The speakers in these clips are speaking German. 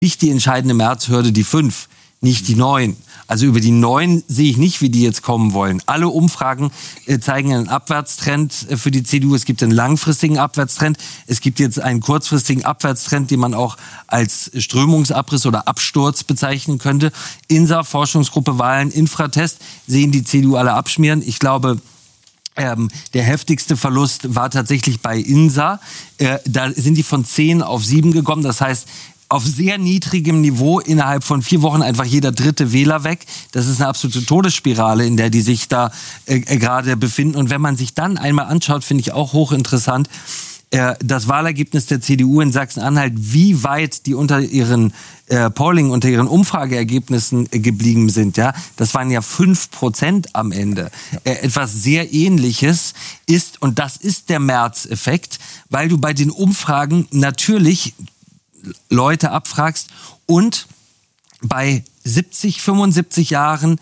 nicht die entscheidende Märzhürde, die 5, nicht die 9. Also über die 9 sehe ich nicht, wie die jetzt kommen wollen. Alle Umfragen zeigen einen Abwärtstrend für die CDU. Es gibt einen langfristigen Abwärtstrend. Es gibt jetzt einen kurzfristigen Abwärtstrend, den man auch als Strömungsabriss oder Absturz bezeichnen könnte. INSA, Forschungsgruppe Wahlen, Infratest, sehen die CDU alle abschmieren. Ich glaube, der heftigste Verlust war tatsächlich bei INSA. Da sind die von 10 auf 7 gekommen. Das heißt, auf sehr niedrigem Niveau innerhalb von 4 Wochen einfach jeder dritte Wähler weg. Das ist eine absolute Todesspirale, in der die sich da gerade befinden. Und wenn man sich dann einmal anschaut, finde ich auch hochinteressant, das Wahlergebnis der CDU in Sachsen-Anhalt, wie weit die unter ihren unter ihren Umfrageergebnissen geblieben sind. Ja, das waren ja 5% am Ende. Etwas sehr Ähnliches ist, und das ist der März-Effekt, weil du bei den Umfragen natürlich Leute abfragst und bei 70, 75 Jahren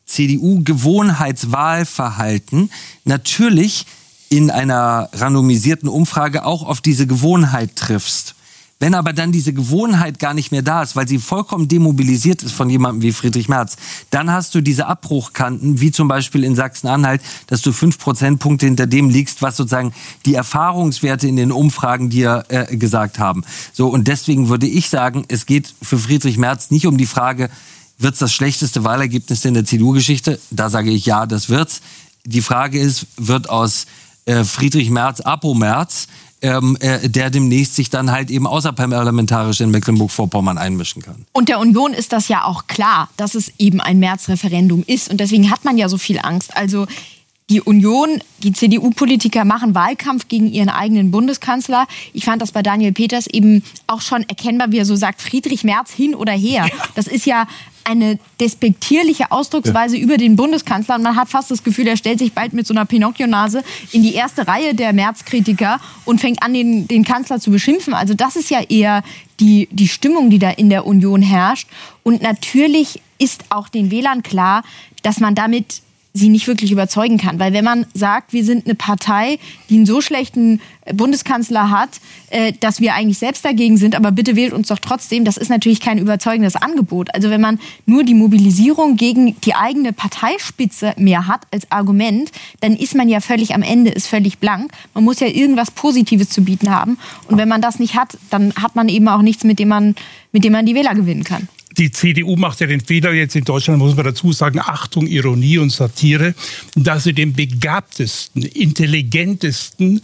CDU-Gewohnheitswahlverhalten natürlich in einer randomisierten Umfrage auch auf diese Gewohnheit triffst. Wenn aber dann diese Gewohnheit gar nicht mehr da ist, weil sie vollkommen demobilisiert ist von jemandem wie Friedrich Merz, dann hast du diese Abbruchkanten, wie zum Beispiel in Sachsen-Anhalt, dass du 5 Prozentpunkte hinter dem liegst, was sozusagen die Erfahrungswerte in den Umfragen dir gesagt haben. So, und deswegen würde ich sagen, es geht für Friedrich Merz nicht um die Frage, wird's das schlechteste Wahlergebnis in der CDU-Geschichte? Da sage ich ja, das wird's. Die Frage ist, wird aus Friedrich Merz Apo Merz, der demnächst sich dann halt eben außerparlamentarisch in Mecklenburg-Vorpommern einmischen kann. Und der Union ist das ja auch klar, dass es eben ein März-Referendum ist. Und deswegen hat man ja so viel Angst. Also die Union, die CDU-Politiker machen Wahlkampf gegen ihren eigenen Bundeskanzler. Ich fand das bei Daniel Peters eben auch schon erkennbar, wie er so sagt, Friedrich Merz hin oder her. Ja. Das ist ja eine despektierliche Ausdrucksweise über den Bundeskanzler. Und man hat fast das Gefühl, er stellt sich bald mit so einer Pinocchio-Nase in die erste Reihe der Merz-Kritiker und fängt an, den Kanzler zu beschimpfen. Also das ist ja eher die Stimmung, die da in der Union herrscht. Und natürlich ist auch den Wählern klar, dass man damit sie nicht wirklich überzeugen kann. Weil wenn man sagt, wir sind eine Partei, die einen so schlechten Bundeskanzler hat, dass wir eigentlich selbst dagegen sind, aber bitte wählt uns doch trotzdem, das ist natürlich kein überzeugendes Angebot. Also wenn man nur die Mobilisierung gegen die eigene Parteispitze mehr hat als Argument, dann ist man ja völlig am Ende, ist völlig blank. Man muss ja irgendwas Positives zu bieten haben. Und wenn man das nicht hat, dann hat man eben auch nichts, mit dem man die Wähler gewinnen kann. Die CDU macht ja den Fehler jetzt in Deutschland, muss man dazu sagen, Achtung, Ironie und Satire, dass sie den begabtesten, intelligentesten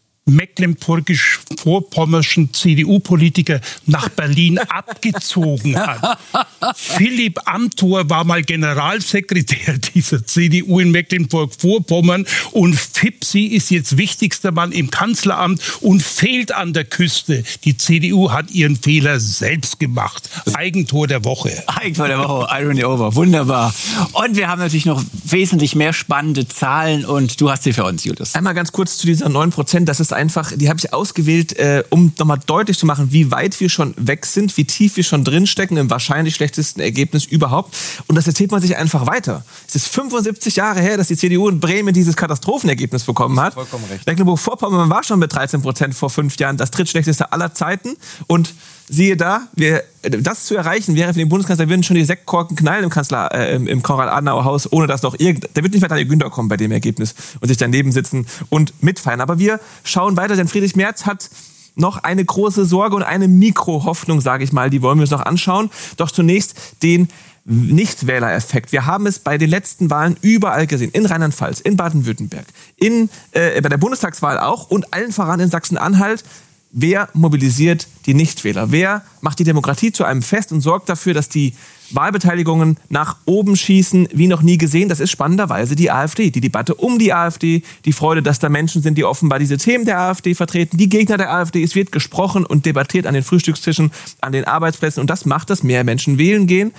mecklenburgisch-vorpommerschen CDU-Politiker nach Berlin abgezogen hat. Philipp Amthor war mal Generalsekretär dieser CDU in Mecklenburg-Vorpommern und Fipsi ist jetzt wichtigster Mann im Kanzleramt und fehlt an der Küste. Die CDU hat ihren Fehler selbst gemacht. Eigentor der Woche. Eigentor der Woche, Irony over. Wunderbar. Und wir haben natürlich noch wesentlich mehr spannende Zahlen und du hast sie für uns, Julius. Einmal ganz kurz zu dieser 9%. Das ist einfach, die habe ich ausgewählt, um nochmal deutlich zu machen, wie weit wir schon weg sind, wie tief wir schon drinstecken im wahrscheinlich schlechtesten Ergebnis überhaupt. Und das erzählt man sich einfach weiter. Es ist 75 Jahre her, dass die CDU in Bremen dieses Katastrophenergebnis bekommen hat. Vollkommen recht. Mecklenburg-Vorpommern war schon mit 13% vor 5 Jahren das drittschlechteste aller Zeiten. Und siehe da, das zu erreichen wäre für den Bundeskanzler, würden schon die Sektkorken knallen im Konrad-Adenauer-Haus, ohne dass noch der wird nicht mehr Daniel Günther kommen bei dem Ergebnis und sich daneben sitzen und mitfeiern. Aber wir schauen weiter, denn Friedrich Merz hat noch eine große Sorge und eine Mikrohoffnung, sage ich mal, die wollen wir uns noch anschauen. Doch zunächst den Nichtwählereffekt. Wir haben es bei den letzten Wahlen überall gesehen. In Rheinland-Pfalz, in Baden-Württemberg, bei der Bundestagswahl auch und allen voran in Sachsen-Anhalt. Wer mobilisiert die Nichtwähler? Wer macht die Demokratie zu einem Fest und sorgt dafür, dass die Wahlbeteiligungen nach oben schießen, wie noch nie gesehen? Das ist spannenderweise die AfD. Die Debatte um die AfD, die Freude, dass da Menschen sind, die offenbar diese Themen der AfD vertreten, die Gegner der AfD. Es wird gesprochen und debattiert an den Frühstückstischen, an den Arbeitsplätzen und das macht, dass mehr Menschen wählen gehen.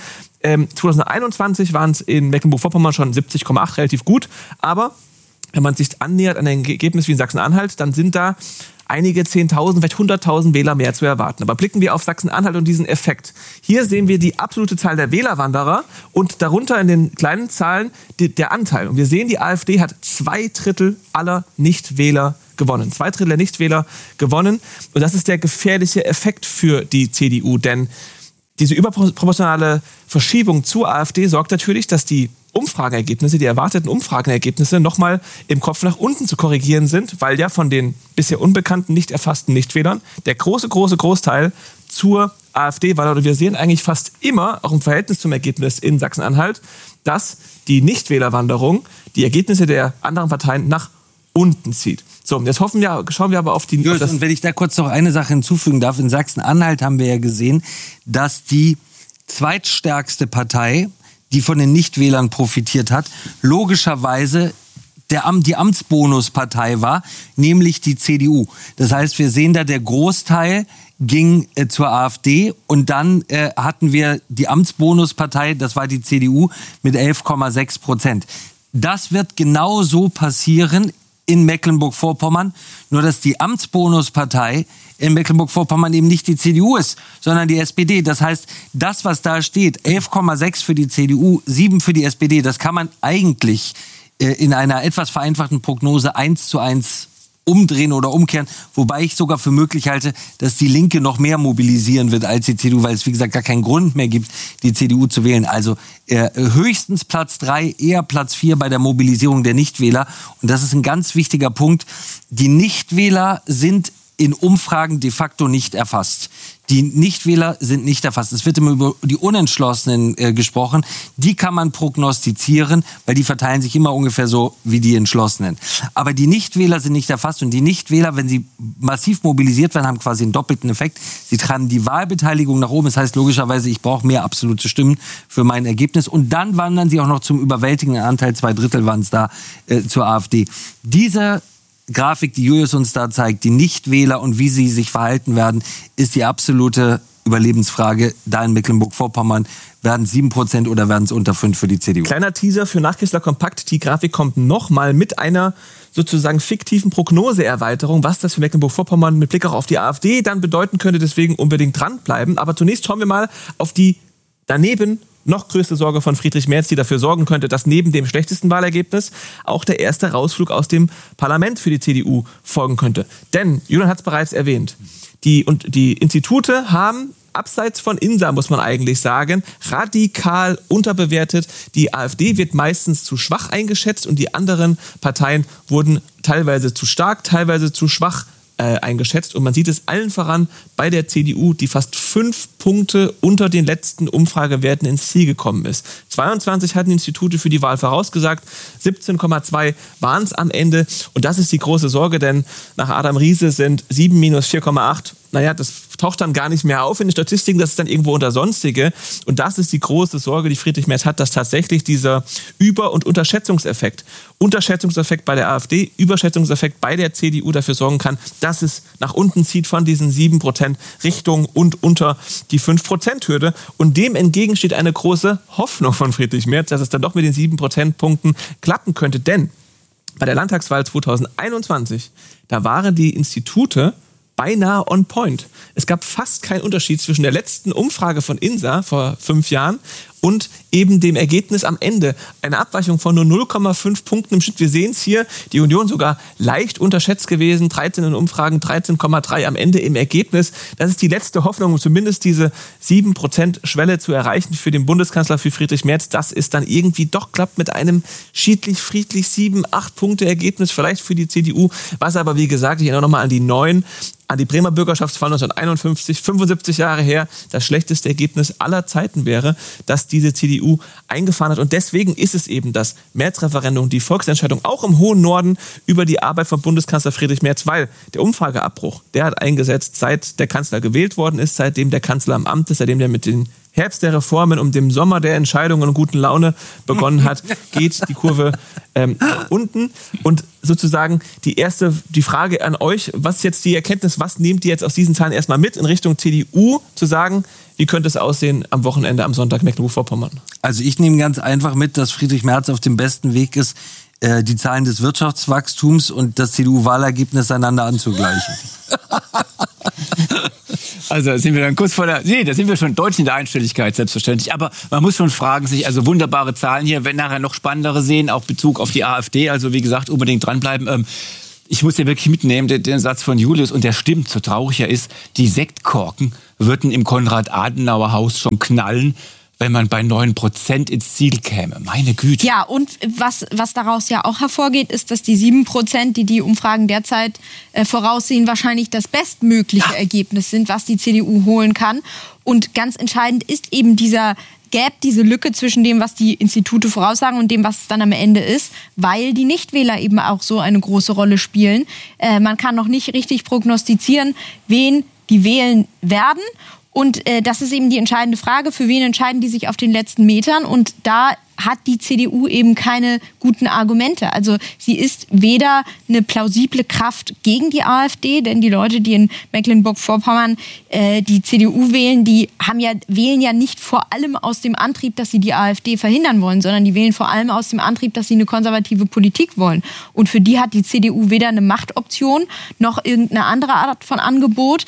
2021 waren es in Mecklenburg-Vorpommern schon 70,8, relativ gut. Aber wenn man sich annähert an ein Ergebnis wie in Sachsen-Anhalt, dann sind da einige 10.000, vielleicht 100.000 Wähler mehr zu erwarten. Aber blicken wir auf Sachsen-Anhalt und diesen Effekt. Hier sehen wir die absolute Zahl der Wählerwanderer und darunter in den kleinen Zahlen der Anteil. Und wir sehen, die AfD hat 2/3 aller Nichtwähler gewonnen. 2/3 der Nichtwähler gewonnen. Und das ist der gefährliche Effekt für die CDU. Denn diese überproportionale Verschiebung zur AfD sorgt natürlich, dass die Umfragenergebnisse, die erwarteten Umfragenergebnisse nochmal im Kopf nach unten zu korrigieren sind, weil ja von den bisher unbekannten, nicht erfassten Nichtwählern der Großteil zur AfD war. Und wir sehen eigentlich fast immer, auch im Verhältnis zum Ergebnis in Sachsen-Anhalt, dass die Nichtwählerwanderung die Ergebnisse der anderen Parteien nach unten zieht. So, jetzt schauen wir aber auf die... Und wenn ich da kurz noch eine Sache hinzufügen darf, in Sachsen-Anhalt haben wir ja gesehen, dass die zweitstärkste Partei, die von den Nichtwählern profitiert hat, logischerweise die Amtsbonuspartei war, nämlich die CDU. Das heißt, wir sehen da, der Großteil ging zur AfD und dann hatten wir die Amtsbonuspartei, das war die CDU, mit 11,6%. Das wird genau so passieren in Mecklenburg-Vorpommern, nur dass die Amtsbonuspartei in Mecklenburg-Vorpommern eben nicht die CDU ist, sondern die SPD. Das heißt, das, was da steht, 11,6 für die CDU, 7 für die SPD, das kann man eigentlich in einer etwas vereinfachten Prognose 1:1 umdrehen oder umkehren, wobei ich sogar für möglich halte, dass die Linke noch mehr mobilisieren wird als die CDU, weil es, wie gesagt, gar keinen Grund mehr gibt, die CDU zu wählen. Also höchstens Platz 3, eher Platz 4 bei der Mobilisierung der Nichtwähler. Und das ist ein ganz wichtiger Punkt. Die Nichtwähler sind in Umfragen de facto nicht erfasst. Die Nichtwähler sind nicht erfasst. Es wird immer über die Unentschlossenen gesprochen. Die kann man prognostizieren, weil die verteilen sich immer ungefähr so wie die Entschlossenen. Aber die Nichtwähler sind nicht erfasst. Und die Nichtwähler, wenn sie massiv mobilisiert werden, haben quasi einen doppelten Effekt. Sie treiben die Wahlbeteiligung nach oben. Das heißt logischerweise, ich brauche mehr absolute Stimmen für mein Ergebnis. Und dann wandern sie auch noch zum überwältigenden Anteil, 2/3 waren es da, zur AfD. Diese Grafik, die Julius uns da zeigt, die Nichtwähler und wie sie sich verhalten werden, ist die absolute Überlebensfrage da in Mecklenburg-Vorpommern. Werden es 7% oder werden es unter 5 für die CDU? Kleiner Teaser für Nachkessler Kompakt. Die Grafik kommt nochmal mit einer sozusagen fiktiven Prognoseerweiterung, was das für Mecklenburg-Vorpommern mit Blick auch auf die AfD dann bedeuten könnte. Deswegen unbedingt dranbleiben. Aber zunächst schauen wir mal auf die daneben noch größte Sorge von Friedrich Merz, die dafür sorgen könnte, dass neben dem schlechtesten Wahlergebnis auch der erste Rausflug aus dem Parlament für die CDU folgen könnte. Denn, Julian hat es bereits erwähnt, die Institute haben, abseits von INSA muss man eigentlich sagen, radikal unterbewertet. Die AfD wird meistens zu schwach eingeschätzt und die anderen Parteien wurden teilweise zu stark, teilweise zu schwach eingeschätzt. Und man sieht es allen voran bei der CDU, die fast 5 Punkte unter den letzten Umfragewerten ins Ziel gekommen ist. 22 hatten Institute für die Wahl vorausgesagt, 17,2 waren es am Ende. Und das ist die große Sorge, denn nach Adam Riese sind 7 minus 4,8. Naja, das taucht dann gar nicht mehr auf in den Statistiken, das ist dann irgendwo unter Sonstige. Und das ist die große Sorge, die Friedrich Merz hat, dass tatsächlich dieser Über- und Unterschätzungseffekt bei der AfD, Überschätzungseffekt bei der CDU dafür sorgen kann, dass es nach unten zieht von diesen 7% Richtung und unter die 5%-Hürde. Und dem entgegen steht eine große Hoffnung von Friedrich Merz, dass es dann doch mit den 7 Prozentpunkten klappen könnte. Denn bei der Landtagswahl 2021, da waren die Institute beinahe on point. Es gab fast keinen Unterschied zwischen der letzten Umfrage von INSA vor 5 Jahren und eben dem Ergebnis am Ende. Eine Abweichung von nur 0,5 Punkten im Schnitt. Wir sehen es hier, die Union sogar leicht unterschätzt gewesen, 13 in Umfragen, 13,3 am Ende im Ergebnis. Das ist die letzte Hoffnung, um zumindest diese 7%-Schwelle zu erreichen für den Bundeskanzler, für Friedrich Merz. Das ist dann irgendwie doch klappt mit einem friedlich 7-8-Punkte-Ergebnis, vielleicht für die CDU. Was aber, wie gesagt, ich erinnere nochmal an die Bremer Bürgerschaftswahl 1951, 75 Jahre her, das schlechteste Ergebnis aller Zeiten wäre, dass diese CDU eingefahren hat. Und deswegen ist es eben das März-Referendum, die Volksentscheidung auch im hohen Norden über die Arbeit von Bundeskanzler Friedrich Merz, weil der Umfrageabbruch, der hat eingesetzt, seit der Kanzler gewählt worden ist, seitdem der Kanzler im Amt ist, seitdem der mit den Herbst der Reformen und dem Sommer der Entscheidungen und guten Laune begonnen hat, geht die Kurve nach unten. Und sozusagen die Frage an euch, was ist jetzt die Erkenntnis, was nehmt ihr jetzt aus diesen Zahlen erstmal mit in Richtung CDU, zu sagen, wie könnte es aussehen am Wochenende, am Sonntag Mecklenburg-Vorpommern? Also ich nehme ganz einfach mit, dass Friedrich Merz auf dem besten Weg ist, die Zahlen des Wirtschaftswachstums und das CDU-Wahlergebnis einander anzugleichen. Also da sind wir dann kurz da sind wir schon deutlich in der Einstelligkeit, selbstverständlich. Aber man muss schon fragen sich, also wunderbare Zahlen hier, wenn nachher noch spannendere sehen, auch Bezug auf die AfD. Also wie gesagt, unbedingt dranbleiben. Ich muss ja wirklich mitnehmen, den Satz von Julius, und der stimmt, so traurig er ist, die Sektkorken würden im Konrad-Adenauer-Haus schon knallen, wenn man bei 9% ins Ziel käme. Meine Güte. Ja, und was daraus ja auch hervorgeht, ist, dass die 7%, die Umfragen derzeit voraussehen, wahrscheinlich das bestmögliche Ergebnis sind, was die CDU holen kann. Und ganz entscheidend ist eben dieser Gap, diese Lücke zwischen dem, was die Institute voraussagen und dem, was es dann am Ende ist, weil die Nichtwähler eben auch so eine große Rolle spielen. Man kann noch nicht richtig prognostizieren, wen die wählen werden. Und das ist eben die entscheidende Frage, für wen entscheiden die sich auf den letzten Metern. Und da hat die CDU eben keine guten Argumente. Also sie ist weder eine plausible Kraft gegen die AfD, denn die Leute, die in Mecklenburg-Vorpommern die CDU wählen, wählen ja nicht vor allem aus dem Antrieb, dass sie die AfD verhindern wollen, sondern die wählen vor allem aus dem Antrieb, dass sie eine konservative Politik wollen. Und für die hat die CDU weder eine Machtoption noch irgendeine andere Art von Angebot.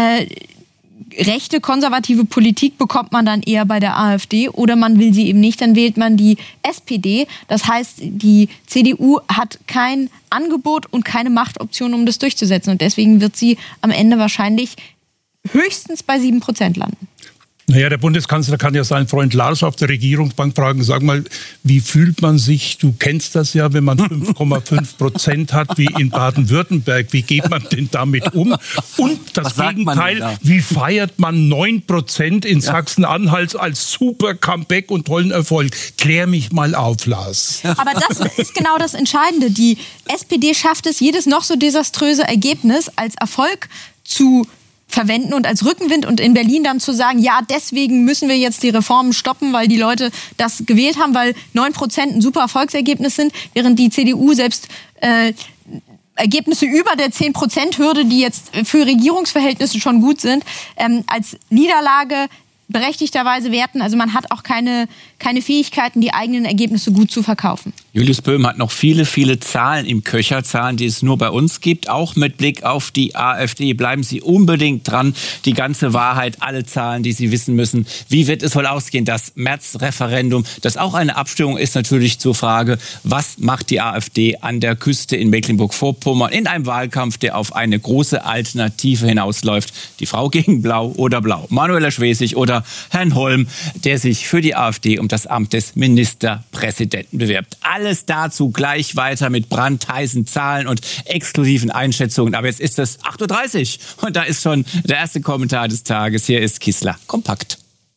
Rechte, konservative Politik bekommt man dann eher bei der AfD oder man will sie eben nicht, dann wählt man die SPD. Das heißt, die CDU hat kein Angebot und keine Machtoption, um das durchzusetzen. Und deswegen wird sie am Ende wahrscheinlich höchstens bei 7% landen. Naja, der Bundeskanzler kann ja seinen Freund Lars auf der Regierungsbank fragen, sag mal, wie fühlt man sich, du kennst das ja, wenn man 5,5% hat, wie in Baden-Württemberg, wie geht man denn damit um? Und das Gegenteil, wie feiert man 9% in Sachsen-Anhalt als super Comeback und tollen Erfolg? Klär mich mal auf, Lars. Aber das ist genau das Entscheidende. Die SPD schafft es, jedes noch so desaströse Ergebnis als Erfolg zu verwenden und als Rückenwind und in Berlin dann zu sagen, ja, deswegen müssen wir jetzt die Reformen stoppen, weil die Leute das gewählt haben, weil 9% ein super Erfolgsergebnis sind, während die CDU selbst Ergebnisse über der 10%-Hürde, die jetzt für Regierungsverhältnisse schon gut sind, als Niederlage berechtigterweise werten. Also man hat auch keine Fähigkeiten, die eigenen Ergebnisse gut zu verkaufen. Julius Böhm hat noch viele, viele Zahlen im Köcher, Zahlen, die es nur bei uns gibt, auch mit Blick auf die AfD. Bleiben Sie unbedingt dran, die ganze Wahrheit, alle Zahlen, die Sie wissen müssen. Wie wird es wohl ausgehen, das März-Referendum, das auch eine Abstimmung ist, natürlich zur Frage, was macht die AfD an der Küste in Mecklenburg-Vorpommern in einem Wahlkampf, der auf eine große Alternative hinausläuft. Die Frau gegen Blau oder Blau. Manuela Schwesig oder Herrn Holm, der sich für die AfD um das Amt des Ministerpräsidenten bewirbt. Alles dazu gleich weiter mit brandheißen Zahlen und exklusiven Einschätzungen. Aber jetzt ist es 8.30 Uhr und da ist schon der erste Kommentar des Tages. Hier ist Kissler kompakt.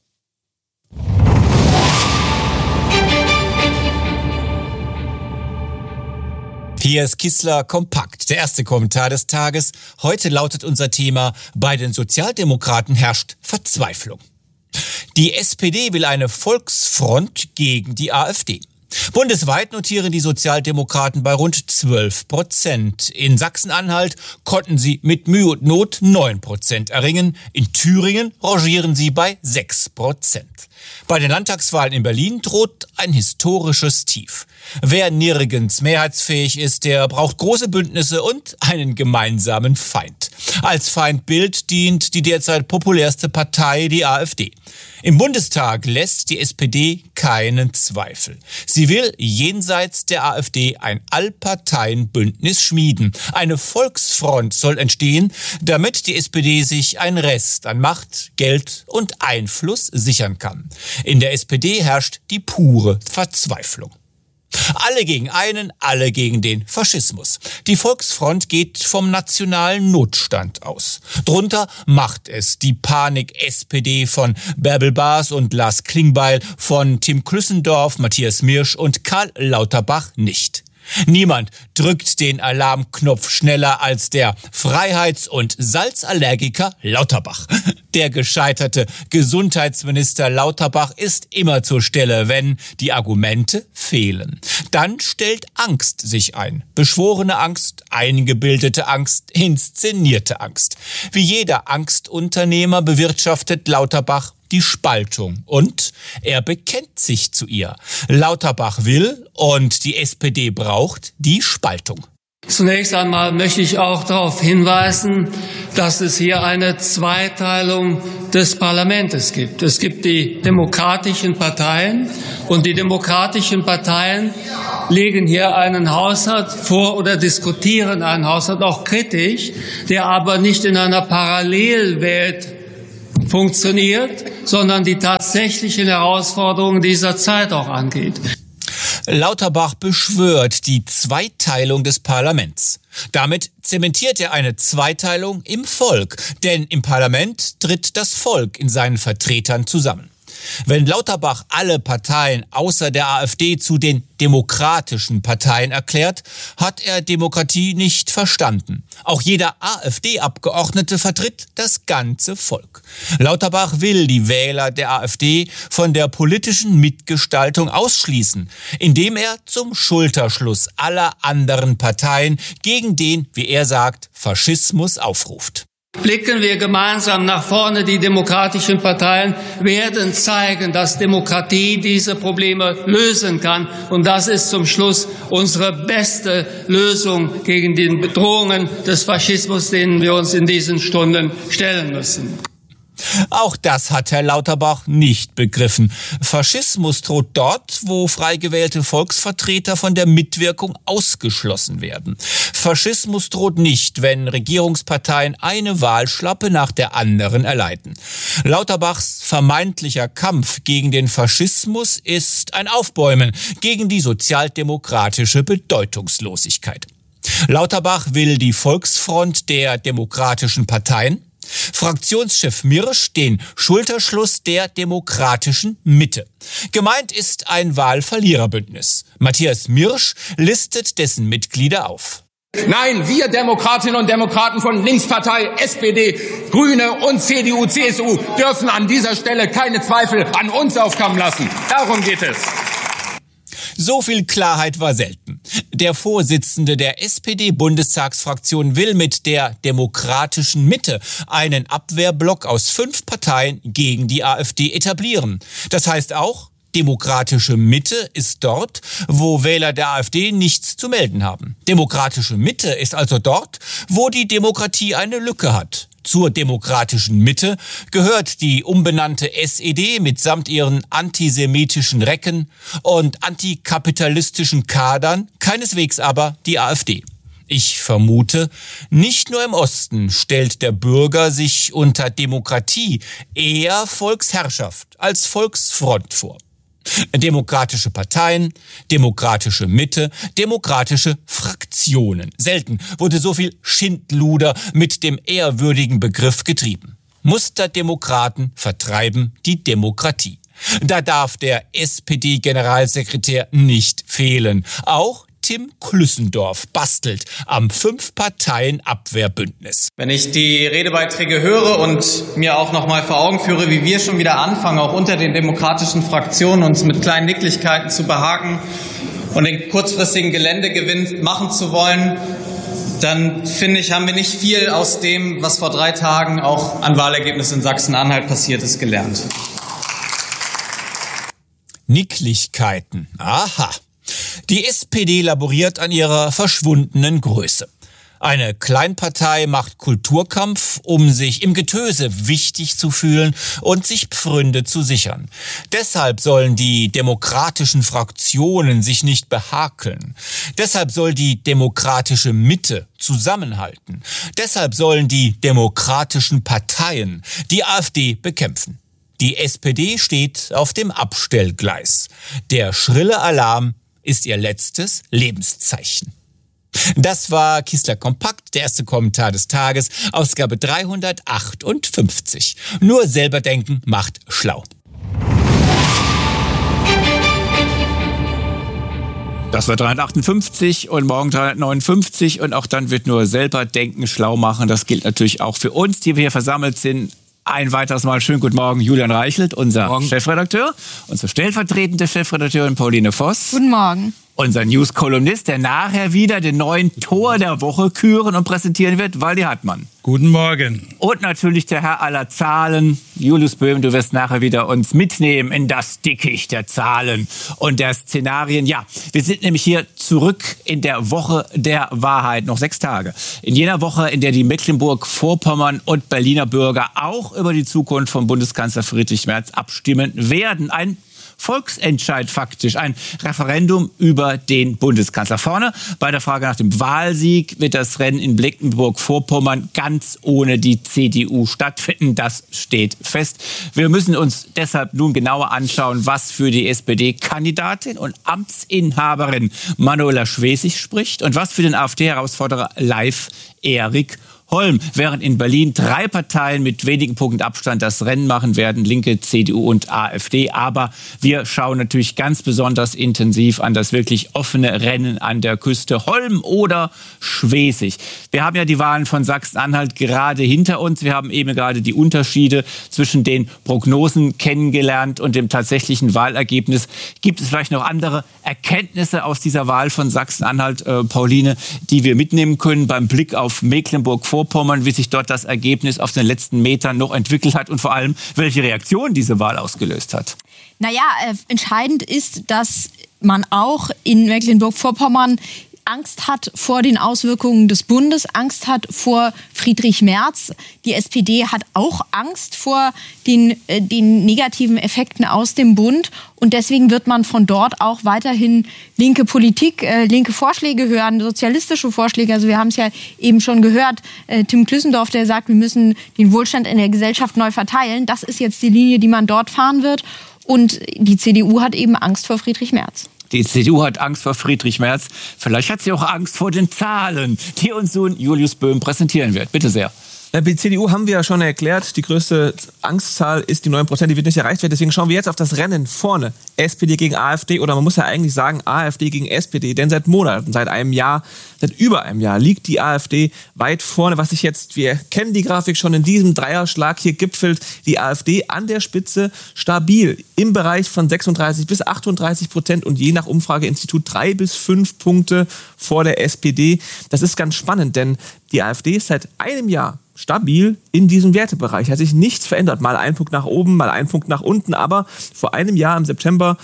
Hier ist Kissler kompakt, der erste Kommentar des Tages. Heute lautet unser Thema: Bei den Sozialdemokraten herrscht Verzweiflung. Die SPD will eine Volksfront gegen die AfD. Bundesweit notieren die Sozialdemokraten bei rund 12%. In Sachsen-Anhalt konnten sie mit Mühe und Not 9% erringen. In Thüringen rangieren sie bei 6%. Bei den Landtagswahlen in Berlin droht ein historisches Tief. Wer nirgends mehrheitsfähig ist, der braucht große Bündnisse und einen gemeinsamen Feind. Als Feindbild dient die derzeit populärste Partei, die AfD. Im Bundestag lässt die SPD keinen Zweifel. Sie will jenseits der AfD ein Allparteienbündnis schmieden. Eine Volksfront soll entstehen, damit die SPD sich einen Rest an Macht, Geld und Einfluss sichern kann. In der SPD herrscht die pure Verzweiflung. Alle gegen einen, alle gegen den Faschismus. Die Volksfront geht vom nationalen Notstand aus. Drunter macht es die Panik-SPD von Bärbel Baas und Lars Klingbeil, von Tim Klüssendorf, Matthias Mirsch und Karl Lauterbach nicht. Niemand drückt den Alarmknopf schneller als der Freiheits- und Salzallergiker Lauterbach. Der gescheiterte Gesundheitsminister Lauterbach ist immer zur Stelle, wenn die Argumente fehlen. Dann stellt Angst sich ein. Beschworene Angst, eingebildete Angst, inszenierte Angst. Wie jeder Angstunternehmer bewirtschaftet Lauterbach die Spaltung und er bekennt sich zu ihr. Lauterbach will und die SPD braucht die Spaltung. Zunächst einmal möchte ich auch darauf hinweisen, dass es hier eine Zweiteilung des Parlaments gibt. Es gibt die demokratischen Parteien und die demokratischen Parteien legen hier einen Haushalt vor oder diskutieren einen Haushalt auch kritisch, der aber nicht in einer Parallelwelt funktioniert, sondern die tatsächlichen Herausforderungen dieser Zeit auch angeht. Lauterbach beschwört die Zweiteilung des Parlaments. Damit zementiert er eine Zweiteilung im Volk, denn im Parlament tritt das Volk in seinen Vertretern zusammen. Wenn Lauterbach alle Parteien außer der AfD zu den demokratischen Parteien erklärt, hat er Demokratie nicht verstanden. Auch jeder AfD-Abgeordnete vertritt das ganze Volk. Lauterbach will die Wähler der AfD von der politischen Mitgestaltung ausschließen, indem er zum Schulterschluss aller anderen Parteien gegen den, wie er sagt, Faschismus aufruft. Blicken wir gemeinsam nach vorne. Die demokratischen Parteien werden zeigen, dass Demokratie diese Probleme lösen kann. Und das ist zum Schluss unsere beste Lösung gegen die Bedrohungen des Faschismus, denen wir uns in diesen Stunden stellen müssen. Auch das hat Herr Lauterbach nicht begriffen. Faschismus droht dort, wo frei gewählte Volksvertreter von der Mitwirkung ausgeschlossen werden. Faschismus droht nicht, wenn Regierungsparteien eine Wahlschlappe nach der anderen erleiden. Lauterbachs vermeintlicher Kampf gegen den Faschismus ist ein Aufbäumen gegen die sozialdemokratische Bedeutungslosigkeit. Lauterbach will die Volksfront der demokratischen Parteien, Fraktionschef Mirsch den Schulterschluss der demokratischen Mitte. Gemeint ist ein Wahlverliererbündnis. Matthias Mirsch listet dessen Mitglieder auf. Nein, wir Demokratinnen und Demokraten von Linkspartei, SPD, Grüne und CDU, CSU dürfen an dieser Stelle keine Zweifel an uns aufkommen lassen. Darum geht es. So viel Klarheit war selten. Der Vorsitzende der SPD-Bundestagsfraktion will mit der demokratischen Mitte einen Abwehrblock aus 5 Parteien gegen die AfD etablieren. Das heißt auch, demokratische Mitte ist dort, wo Wähler der AfD nichts zu melden haben. Demokratische Mitte ist also dort, wo die Demokratie eine Lücke hat. Zur demokratischen Mitte gehört die umbenannte SED mitsamt ihren antisemitischen Recken und antikapitalistischen Kadern, keineswegs aber die AfD. Ich vermute, nicht nur im Osten stellt der Bürger sich unter Demokratie eher Volksherrschaft als Volksfront vor. Demokratische Parteien, demokratische Mitte, demokratische Fraktionen. Selten wurde so viel Schindluder mit dem ehrwürdigen Begriff getrieben. Musterdemokraten vertreiben die Demokratie. Da darf der SPD-Generalsekretär nicht fehlen. Auch Tim Klüssendorf bastelt am 5-Parteien-Abwehrbündnis. Wenn ich die Redebeiträge höre und mir auch noch mal vor Augen führe, wie wir schon wieder anfangen, auch unter den demokratischen Fraktionen uns mit kleinen Nicklichkeiten zu behaken und den kurzfristigen Geländegewinn machen zu wollen, dann finde ich, haben wir nicht viel aus dem, was vor 3 Tagen auch an Wahlergebnissen in Sachsen-Anhalt passiert ist, gelernt. Nicklichkeiten. Aha. Die SPD laboriert an ihrer verschwundenen Größe. Eine Kleinpartei macht Kulturkampf, um sich im Getöse wichtig zu fühlen und sich Pfründe zu sichern. Deshalb sollen die demokratischen Fraktionen sich nicht behakeln. Deshalb soll die demokratische Mitte zusammenhalten. Deshalb sollen die demokratischen Parteien die AfD bekämpfen. Die SPD steht auf dem Abstellgleis. Der schrille Alarm ist ihr letztes Lebenszeichen. Das war Kissler Kompakt, der erste Kommentar des Tages, Ausgabe 358. Nur selber denken macht schlau. Das war 358 und morgen 359 und auch dann wird nur selber denken schlau machen. Das gilt natürlich auch für uns, die wir hier versammelt sind. Ein weiteres Mal schönen guten Morgen, Julian Reichelt, unser Chefredakteur, unsere stellvertretende Chefredakteurin Pauline Voss. Guten Morgen. unser News-Kolumnist, der nachher wieder den neuen Tor der Woche küren und präsentieren wird, Waldi Hartmann. Guten Morgen. Und natürlich der Herr aller Zahlen, Julius Böhm, du wirst nachher wieder uns mitnehmen in das Dickicht der Zahlen und der Szenarien. Ja, wir sind nämlich hier zurück in der Woche der Wahrheit, noch 6 Tage. In jener Woche, in der die Mecklenburg-Vorpommern und Berliner Bürger auch über die Zukunft von Bundeskanzler Friedrich Merz abstimmen werden. Ein Volksentscheid faktisch, ein Referendum über den Bundeskanzler. Vorne bei der Frage nach dem Wahlsieg wird das Rennen in Mecklenburg-Vorpommern ganz ohne die CDU stattfinden. Das steht fest. Wir müssen uns deshalb nun genauer anschauen, was für die SPD-Kandidatin und Amtsinhaberin Manuela Schwesig spricht und was für den AfD-Herausforderer Leif Erik Holm, während in Berlin 3 Parteien mit wenigen Punkten Abstand das Rennen machen werden, Linke, CDU und AfD. Aber wir schauen natürlich ganz besonders intensiv an das wirklich offene Rennen an der Küste. Holm oder Schwesig. Wir haben ja die Wahlen von Sachsen-Anhalt gerade hinter uns. Wir haben eben gerade die Unterschiede zwischen den Prognosen kennengelernt und dem tatsächlichen Wahlergebnis. Gibt es vielleicht noch andere Erkenntnisse aus dieser Wahl von Sachsen-Anhalt, Pauline, die wir mitnehmen können beim Blick auf Mecklenburg-Vorpommern, wie sich dort das Ergebnis auf den letzten Metern noch entwickelt hat und vor allem, welche Reaktion diese Wahl ausgelöst hat? Naja, entscheidend ist, dass man auch in Mecklenburg-Vorpommern Angst hat vor den Auswirkungen des Bundes, Angst hat vor Friedrich Merz. Die SPD hat auch Angst vor den negativen Effekten aus dem Bund. Und deswegen wird man von dort auch weiterhin linke Politik, linke Vorschläge hören, sozialistische Vorschläge. Also wir haben es ja eben schon gehört, Tim Klüssendorf, der sagt, wir müssen den Wohlstand in der Gesellschaft neu verteilen. Das ist jetzt die Linie, die man dort fahren wird. Und die CDU hat eben Angst vor Friedrich Merz. Die CDU hat Angst vor Friedrich Merz. Vielleicht hat sie auch Angst vor den Zahlen, die uns nun Julius Böhm präsentieren wird. Bitte sehr. Die CDU haben wir ja schon erklärt, die größte Angstzahl ist die 9%, die wird nicht erreicht werden. Deswegen schauen wir jetzt auf das Rennen vorne. SPD gegen AfD oder man muss ja eigentlich sagen AfD gegen SPD. Denn seit Monaten, seit über einem Jahr liegt die AfD weit vorne. Was sich jetzt, wir kennen die Grafik schon, in diesem Dreierschlag hier gipfelt die AfD an der Spitze stabil im Bereich von 36 bis 38% und je nach Umfrageinstitut 3 bis 5 Punkte vor der SPD. Das ist ganz spannend, denn die AfD ist seit einem Jahr stabil in diesem Wertebereich. Hat sich nichts verändert. Mal 1 Punkt nach oben, mal 1 Punkt nach unten. Aber vor einem Jahr, im September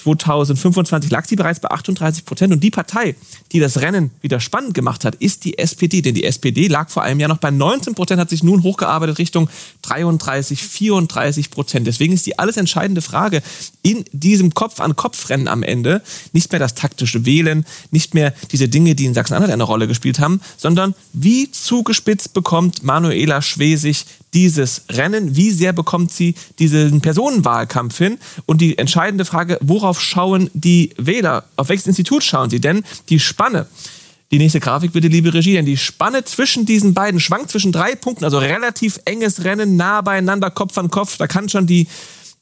2025, lag sie bereits bei 38%. Und die Partei, die das Rennen wieder spannend gemacht hat, ist die SPD. Denn die SPD lag vor einem Jahr noch bei 19%, hat sich nun hochgearbeitet Richtung 33, 34%. Deswegen ist die alles entscheidende Frage in diesem Kopf-an-Kopf-Rennen am Ende nicht mehr das taktische Wählen, nicht mehr diese Dinge, die in Sachsen-Anhalt eine Rolle gespielt haben, sondern wie zugespitzt bekommt Manuela Schwesig dieses Rennen, wie sehr bekommt sie diesen Personenwahlkampf hin und die entscheidende Frage, worauf schauen die Wähler, auf welches Institut schauen sie, denn die Spanne, die nächste Grafik bitte, liebe Regie, denn die Spanne zwischen diesen beiden schwankt zwischen 3 Punkten, also relativ enges Rennen, nah beieinander, Kopf an Kopf, da kann schon die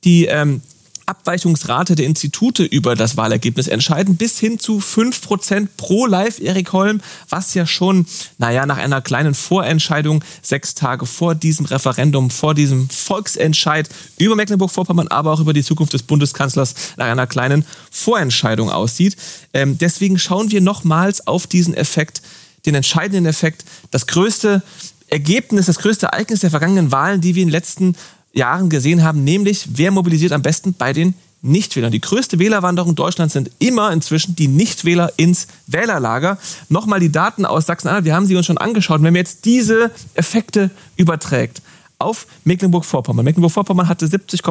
Abweichungsrate der Institute über das Wahlergebnis entscheiden, bis hin zu 5% pro Leif Erik Holm, was ja schon, nach einer kleinen Vorentscheidung 6 Tage vor diesem Referendum, vor diesem Volksentscheid über Mecklenburg-Vorpommern, aber auch über die Zukunft des Bundeskanzlers nach einer kleinen Vorentscheidung aussieht. Deswegen schauen wir nochmals auf diesen Effekt, den entscheidenden Effekt, das größte Ergebnis, das größte Ereignis der vergangenen Wahlen, die wir in den letzten Jahren gesehen haben, nämlich wer mobilisiert am besten bei den Nichtwählern. Die größte Wählerwanderung Deutschlands sind immer inzwischen die Nichtwähler ins Wählerlager. Nochmal die Daten aus Sachsen-Anhalt, wir haben sie uns schon angeschaut. Wenn man jetzt diese Effekte überträgt auf Mecklenburg-Vorpommern. Mecklenburg-Vorpommern hatte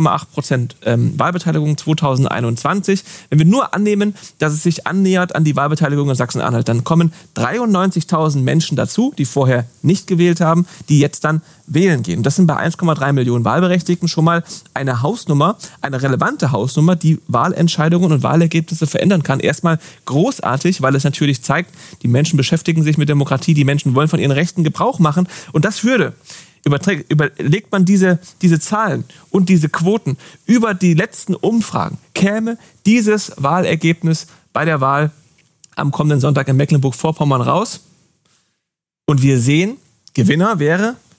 70,8% Wahlbeteiligung 2021. Wenn wir nur annehmen, dass es sich annähert an die Wahlbeteiligung in Sachsen-Anhalt, dann kommen 93.000 Menschen dazu, die vorher nicht gewählt haben, die jetzt dann wählen gehen. Und das sind bei 1,3 Millionen Wahlberechtigten schon mal eine Hausnummer, eine relevante Hausnummer, die Wahlentscheidungen und Wahlergebnisse verändern kann. Erstmal großartig, weil es natürlich zeigt, die Menschen beschäftigen sich mit Demokratie, die Menschen wollen von ihren Rechten Gebrauch machen. Und das würde, überlegt man diese Zahlen und diese Quoten über die letzten Umfragen, käme dieses Wahlergebnis bei der Wahl am kommenden Sonntag in Mecklenburg-Vorpommern raus. Und wir sehen, Gewinner wäre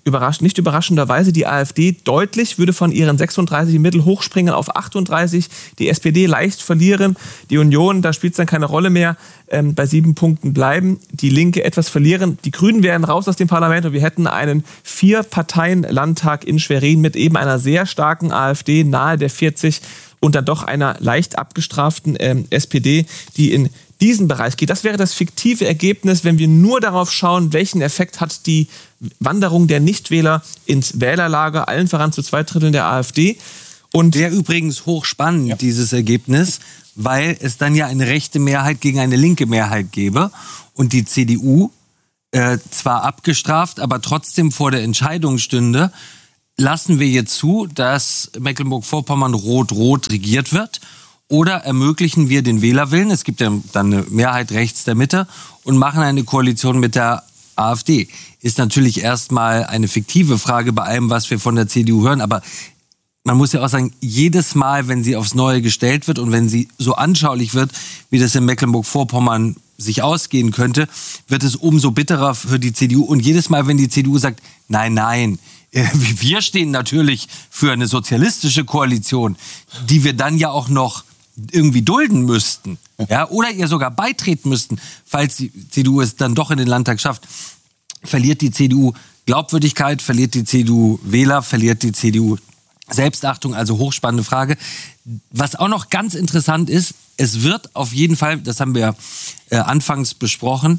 nicht überraschenderweise die AfD deutlich, würde von ihren 36 im Mittel hochspringen auf 38, die SPD leicht verlieren, die Union, da spielt es dann keine Rolle mehr, bei 7 Punkten bleiben, die Linke etwas verlieren, die Grünen wären raus aus dem Parlament und wir hätten einen 4-Parteien-Landtag in Schwerin mit eben einer sehr starken AfD, nahe der 40 und dann doch einer leicht abgestraften SPD, die in diesen Bereich geht. Das wäre das fiktive Ergebnis, wenn wir nur darauf schauen, welchen Effekt hat die Wanderung der Nichtwähler ins Wählerlager, allen voran zu 2/3 der AfD. Und wäre übrigens hochspannend, dieses Ergebnis, weil es dann ja eine rechte Mehrheit gegen eine linke Mehrheit gäbe und die CDU zwar abgestraft, aber trotzdem vor der Entscheidung stünde, lassen wir jetzt zu, dass Mecklenburg-Vorpommern rot-rot regiert wird, oder ermöglichen wir den Wählerwillen, es gibt ja dann eine Mehrheit rechts der Mitte, und machen eine Koalition mit der AfD. Ist natürlich erstmal eine fiktive Frage bei allem, was wir von der CDU hören, aber man muss ja auch sagen, jedes Mal, wenn sie aufs Neue gestellt wird und wenn sie so anschaulich wird, wie das in Mecklenburg-Vorpommern sich ausgehen könnte, wird es umso bitterer für die CDU. Und jedes Mal, wenn die CDU sagt, nein, wir stehen natürlich für eine sozialistische Koalition, die wir dann ja auch noch irgendwie dulden müssten, ja, oder ihr sogar beitreten müssten, falls die CDU es dann doch in den Landtag schafft, verliert die CDU Glaubwürdigkeit, verliert die CDU Wähler, verliert die CDU Selbstachtung, also hochspannende Frage. Was auch noch ganz interessant ist, es wird auf jeden Fall, das haben wir anfangs besprochen,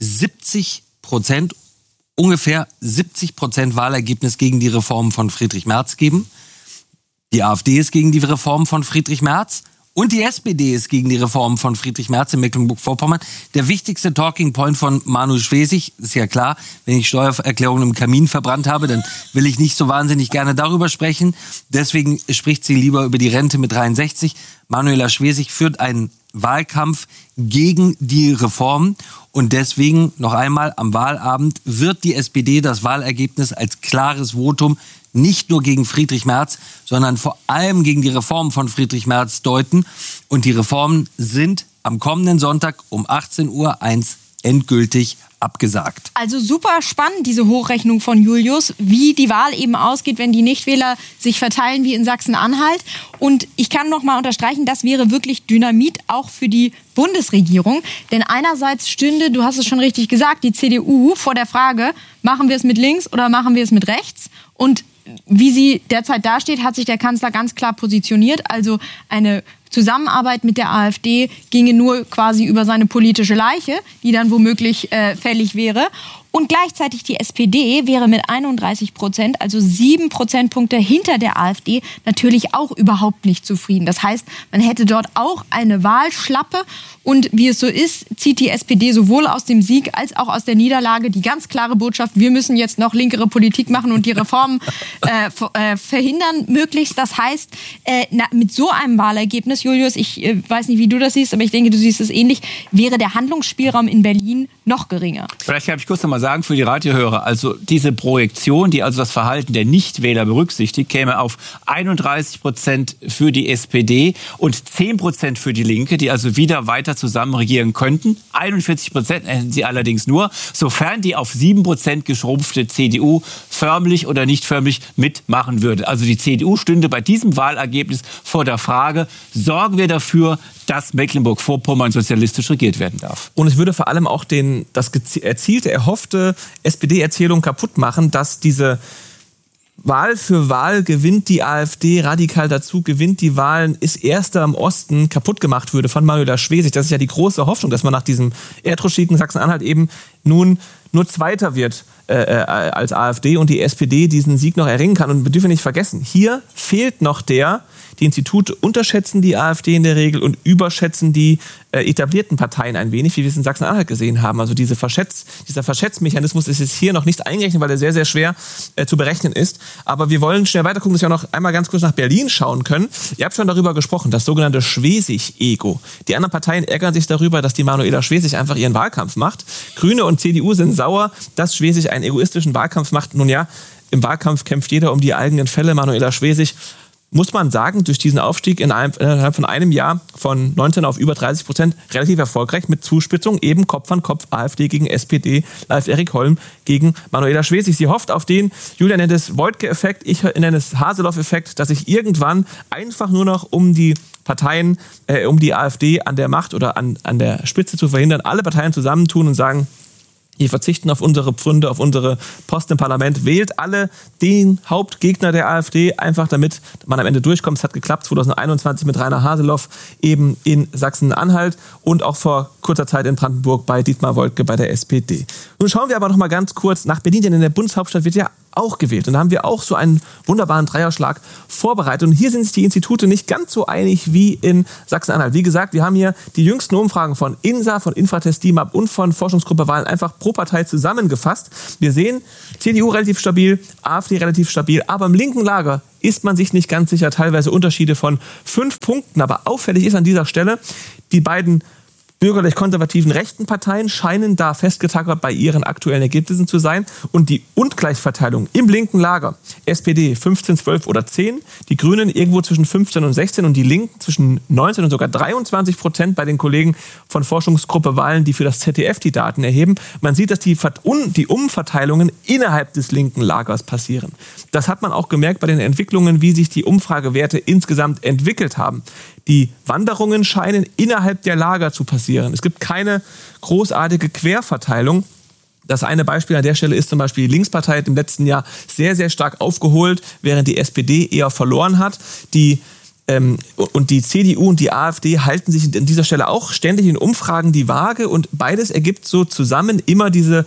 70%, ungefähr 70% Wahlergebnis gegen die Reform von Friedrich Merz geben. Die AfD ist gegen die Reform von Friedrich Merz und die SPD ist gegen die Reform von Friedrich Merz in Mecklenburg-Vorpommern. Der wichtigste Talking Point von Manuel Schwesig, ist ja klar, wenn ich Steuererklärungen im Kamin verbrannt habe, dann will ich nicht so wahnsinnig gerne darüber sprechen. Deswegen spricht sie lieber über die Rente mit 63. Manuela Schwesig führt einen Wahlkampf gegen die Reform. Und deswegen noch einmal am Wahlabend wird die SPD das Wahlergebnis als klares Votum nicht nur gegen Friedrich Merz, sondern vor allem gegen die Reformen von Friedrich Merz deuten. Und die Reformen sind am kommenden Sonntag um 18:01 Uhr endgültig abgesagt. Also super spannend, diese Hochrechnung von Julius, wie die Wahl eben ausgeht, wenn die Nichtwähler sich verteilen wie in Sachsen-Anhalt. Und ich kann noch mal unterstreichen, das wäre wirklich Dynamit auch für die Bundesregierung. Denn einerseits stünde, du hast es schon richtig gesagt, die CDU vor der Frage, machen wir es mit links oder machen wir es mit rechts? Und wie sie derzeit dasteht, hat sich der Kanzler ganz klar positioniert. Also eine Zusammenarbeit mit der AfD ginge nur quasi über seine politische Leiche, die dann womöglich fällig wäre. Und gleichzeitig die SPD wäre mit 31%, also 7 Prozentpunkte hinter der AfD, natürlich auch überhaupt nicht zufrieden. Das heißt, man hätte dort auch eine Wahlschlappe. Und wie es so ist, zieht die SPD sowohl aus dem Sieg als auch aus der Niederlage die ganz klare Botschaft, wir müssen jetzt noch linkere Politik machen und die Reformen verhindern möglichst. Das heißt, mit so einem Wahlergebnis, Julius, ich weiß nicht, wie du das siehst, aber ich denke, du siehst es ähnlich, wäre der Handlungsspielraum in Berlin noch geringer. Vielleicht kann ich kurz noch mal sagen für die Radiohörer, also diese Projektion, die also das Verhalten der Nichtwähler berücksichtigt, käme auf 31% für die SPD und 10% für die Linke, die also wieder weiter zusammen regieren könnten. 41% hätten sie allerdings nur, sofern die auf 7% geschrumpfte CDU förmlich oder nicht förmlich mitmachen würde. Also die CDU stünde bei diesem Wahlergebnis vor der Frage, sorgen wir dafür, dass Mecklenburg-Vorpommern sozialistisch regiert werden darf. Und es würde vor allem auch das erzielte, erhoffte SPD-Erzählung kaputt machen, dass diese Wahl für Wahl gewinnt die AfD radikal dazu, gewinnt die Wahlen, ist Erster im Osten, kaputt gemacht würde von Manuela Schwesig. Das ist ja die große Hoffnung, dass man nach diesem Erdrutschsieg in Sachsen-Anhalt eben nun nur Zweiter wird als AfD und die SPD diesen Sieg noch erringen kann. Und wir dürfen nicht vergessen, hier fehlt noch die Institute unterschätzen die AfD in der Regel und überschätzen die etablierten Parteien ein wenig, wie wir es in Sachsen-Anhalt gesehen haben. Also dieser Verschätzmechanismus ist jetzt hier noch nicht eingerechnet, weil er sehr, sehr schwer zu berechnen ist. Aber wir wollen schnell weiter gucken, dass wir auch noch einmal ganz kurz nach Berlin schauen können. Ihr habt schon darüber gesprochen, das sogenannte Schwesig-Ego. Die anderen Parteien ärgern sich darüber, dass die Manuela Schwesig einfach ihren Wahlkampf macht. Grüne und CDU sind sauer, dass Schwesig einen egoistischen Wahlkampf macht. Nun ja, im Wahlkampf kämpft jeder um die eigenen Fälle. Manuela Schwesig muss man sagen, durch diesen Aufstieg innerhalb von einem Jahr von 19 auf über 30% relativ erfolgreich mit Zuspitzung eben Kopf an Kopf AfD gegen SPD, Live Erik Holm gegen Manuela Schwesig. Sie hofft auf den, Julia nennt es Woidke-Effekt, ich nenne es Haseloff-Effekt, dass sich irgendwann einfach nur noch um die Parteien, um die AfD an der Macht oder an der Spitze zu verhindern, alle Parteien zusammentun und sagen, wir verzichten auf unsere Pfründe, auf unsere Posten im Parlament. Wählt alle den Hauptgegner der AfD, einfach damit man am Ende durchkommt. Es hat geklappt 2021 mit Rainer Haseloff eben in Sachsen-Anhalt und auch vor kurzer Zeit in Brandenburg bei Dietmar Woidke bei der SPD. Nun schauen wir aber noch mal ganz kurz nach Berlin, denn in der Bundeshauptstadt wird ja auch gewählt. Und da haben wir auch so einen wunderbaren Dreierschlag vorbereitet. Und hier sind sich die Institute nicht ganz so einig wie in Sachsen-Anhalt. Wie gesagt, wir haben hier die jüngsten Umfragen von INSA, von Infratest DIMAP und von Forschungsgruppe Wahlen einfach pro Partei zusammengefasst. Wir sehen CDU relativ stabil, AfD relativ stabil, aber im linken Lager ist man sich nicht ganz sicher. Teilweise Unterschiede von 5 Punkten. Aber auffällig ist an dieser Stelle, die beiden bürgerlich-konservativen rechten Parteien scheinen da festgetackert bei ihren aktuellen Ergebnissen zu sein. Und die Ungleichverteilung im linken Lager, SPD 15, 12 oder 10, die Grünen irgendwo zwischen 15 und 16 und die Linken zwischen 19 und sogar 23% bei den Kollegen von Forschungsgruppe Wahlen, die für das ZDF die Daten erheben. Man sieht, dass die Umverteilungen innerhalb des linken Lagers passieren. Das hat man auch gemerkt bei den Entwicklungen, wie sich die Umfragewerte insgesamt entwickelt haben. Die Wanderungen scheinen innerhalb der Lager zu passieren. Es gibt keine großartige Querverteilung. Das eine Beispiel an der Stelle ist zum Beispiel die Linkspartei hat im letzten Jahr sehr, sehr stark aufgeholt, während die SPD eher verloren hat. Und die CDU und die AfD halten sich an dieser Stelle auch ständig in Umfragen die Waage. Und beides ergibt so zusammen immer diese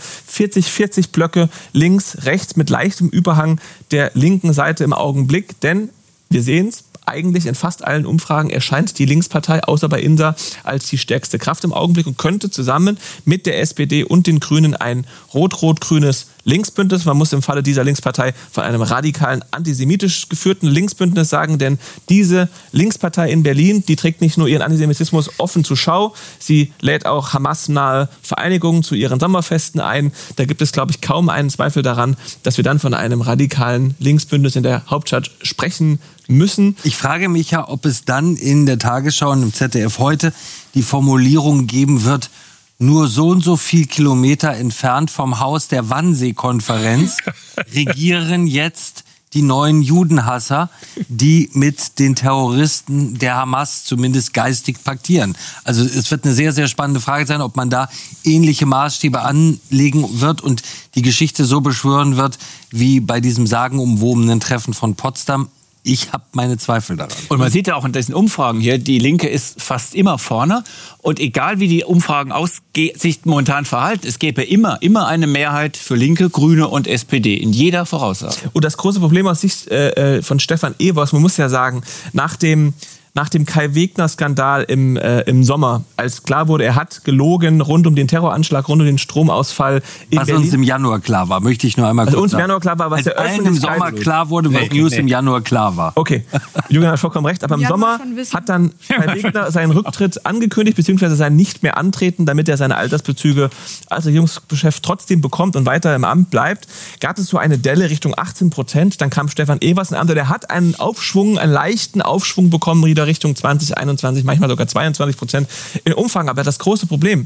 40-40 Blöcke links, rechts mit leichtem Überhang der linken Seite im Augenblick. Denn wir sehen es, eigentlich in fast allen Umfragen erscheint die Linkspartei, außer bei INSA, als die stärkste Kraft im Augenblick und könnte zusammen mit der SPD und den Grünen ein rot-rot-grünes Linksbündnis, man muss im Falle dieser Linkspartei von einem radikalen, antisemitisch geführten Linksbündnis sagen, denn diese Linkspartei in Berlin, die trägt nicht nur ihren Antisemitismus offen zur Schau, sie lädt auch Hamas-nahe Vereinigungen zu ihren Sommerfesten ein. Da gibt es, glaube ich, kaum einen Zweifel daran, dass wir dann von einem radikalen Linksbündnis in der Hauptstadt sprechen müssen. Ich frage mich ja, ob es dann in der Tagesschau und im ZDF heute die Formulierung geben wird, nur so und so viel Kilometer entfernt vom Haus der Wannsee-Konferenz regieren jetzt die neuen Judenhasser, die mit den Terroristen der Hamas zumindest geistig paktieren. Also es wird eine sehr, sehr spannende Frage sein, ob man da ähnliche Maßstäbe anlegen wird und die Geschichte so beschwören wird, wie bei diesem sagenumwobenen Treffen von Potsdam. Ich habe meine Zweifel daran. Und man sieht ja auch in diesen Umfragen hier, die Linke ist fast immer vorne. Und egal wie die Umfragen sich momentan verhalten, es gäbe immer eine Mehrheit für Linke, Grüne und SPD in jeder Voraussage. Und das große Problem aus Sicht von Stefan Evers, man muss ja sagen, nach dem Kai-Wegner-Skandal im Sommer, als klar wurde, er hat gelogen rund um den Terroranschlag, rund um den Stromausfall in was Berlin. Uns im Januar klar war, möchte ich nur einmal kurz sagen. Uns im Januar klar war, was der allen im Sommer klar wurde, was News im Januar klar war. Okay, Julian hat vollkommen recht, aber im Sommer hat dann Kai Wegner seinen Rücktritt angekündigt, beziehungsweise sein Nicht-mehr-Antreten, damit er seine Altersbezüge als Regierungschef trotzdem bekommt und weiter im Amt bleibt. Gab es so eine Delle Richtung 18%, dann kam Stefan Evers in Amt, der hat einen leichten Aufschwung bekommen, wieder Richtung 20, 21, manchmal sogar 22% in Umfang. Aber das große Problem,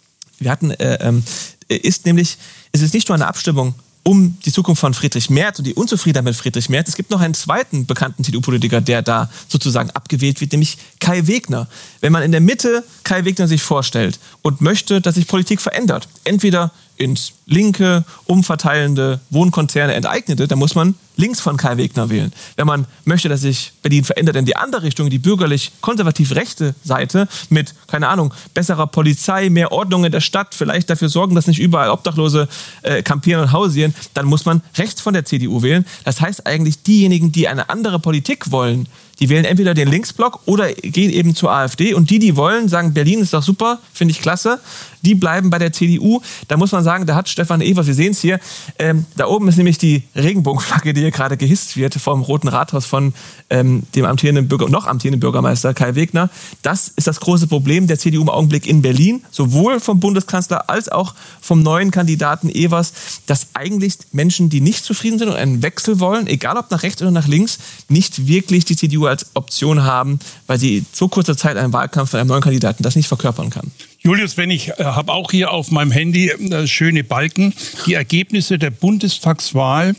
ist nämlich, es ist nicht nur eine Abstimmung um die Zukunft von Friedrich Merz und die Unzufriedenheit mit Friedrich Merz. Es gibt noch einen zweiten bekannten CDU-Politiker, der da sozusagen abgewählt wird, nämlich Kai Wegner. Wenn man in der Mitte Kai Wegner sich vorstellt und möchte, dass sich Politik verändert, entweder ins linke, umverteilende Wohnkonzerne enteignete, dann muss man links von Kai Wegner wählen. Wenn man möchte, dass sich Berlin verändert in die andere Richtung, die bürgerlich-konservativ-rechte Seite mit, keine Ahnung, besserer Polizei, mehr Ordnung in der Stadt, vielleicht dafür sorgen, dass nicht überall Obdachlose kampieren und hausieren, dann muss man rechts von der CDU wählen. Das heißt eigentlich, diejenigen, die eine andere Politik wollen, die wählen entweder den Linksblock oder gehen eben zur AfD. Und die wollen, sagen, Berlin ist doch super, finde ich klasse, die bleiben bei der CDU. Da muss man sagen, da hat Stefan Evers, wir sehen es hier, da oben ist nämlich die Regenbogenflagge, die hier gerade gehisst wird vom Roten Rathaus von dem noch amtierenden Bürgermeister Kai Wegner. Das ist das große Problem der CDU im Augenblick in Berlin, sowohl vom Bundeskanzler als auch vom neuen Kandidaten Evers, dass eigentlich Menschen, die nicht zufrieden sind und einen Wechsel wollen, egal ob nach rechts oder nach links, nicht wirklich die CDU als Option haben, weil sie in so kurzer Zeit einen Wahlkampf von einem neuen Kandidaten das nicht verkörpern kann. Julius, ich habe auch hier auf meinem Handy schöne Balken. Die Ergebnisse der Bundestagswahl